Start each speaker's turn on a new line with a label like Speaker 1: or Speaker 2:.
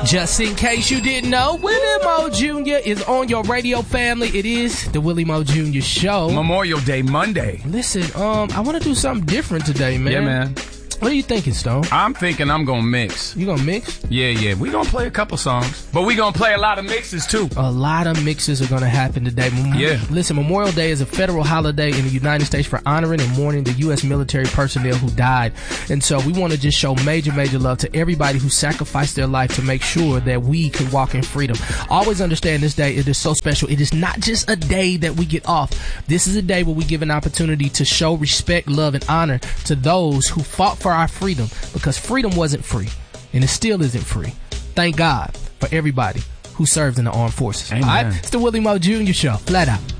Speaker 1: Just in case you didn't know, Willie Moe Jr. is on your radio, family. It is the Willie Moe Jr. Show.
Speaker 2: Memorial Day Monday.
Speaker 1: Listen, I want to do something different today, man.
Speaker 2: Yeah, man.
Speaker 1: What are you thinking, Stone?
Speaker 2: I'm thinking I'm going to mix.
Speaker 1: You going to mix?
Speaker 2: Yeah. We going to play a couple songs. But we going to play a lot of mixes, too.
Speaker 1: A lot of mixes are going to happen today. Listen, Memorial Day is a federal holiday in the United States for honoring and mourning the U.S. military personnel who died. And so we want to just show major love to everybody who sacrificed their life to make sure that we can walk in freedom. Always understand this day, it is so special. It is not just a day that we get off. This is a day where we give an opportunity to show respect, love, and honor to those who fought for our freedom, because freedom wasn't free and it still isn't free. Thank God for everybody who serves in the armed forces.
Speaker 2: Amen.
Speaker 1: All right? It's the Willie Moe Jr. Show. Flat out.